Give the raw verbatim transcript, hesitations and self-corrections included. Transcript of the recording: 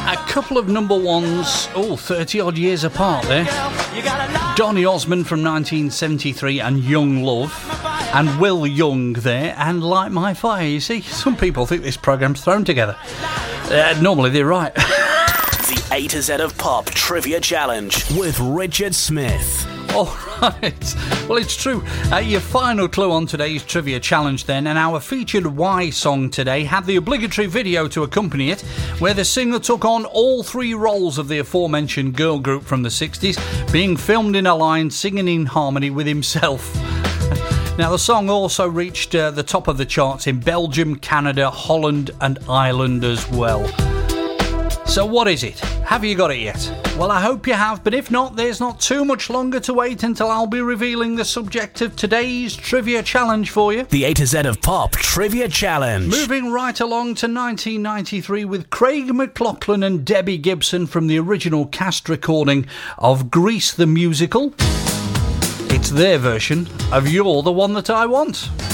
A couple of number ones, oh, thirty odd years apart there. Donny Osmond from nineteen seventy-three and Young Love. And Will Young there, and Light My Fire. You see, some people think this programme's thrown together. Uh, normally they're right. The A to Z of Pop Trivia Challenge with Richard Smith. All right. Well, it's true. Uh, your final clue on today's Trivia Challenge then, and our featured Why song today had the obligatory video to accompany it, where the singer took on all three roles of the aforementioned girl group from the sixties, being filmed in a line singing in harmony with himself. Now, the song also reached uh, the top of the charts in Belgium, Canada, Holland and Ireland as well. So what is it? Have you got it yet? Well, I hope you have, but if not, there's not too much longer to wait until I'll be revealing the subject of today's Trivia Challenge for you. The A to Z of Pop Trivia Challenge. Moving right along to nineteen ninety-three with Craig McLachlan and Debbie Gibson from the original cast recording of Grease the Musical. It's their version of You're the One That I Want.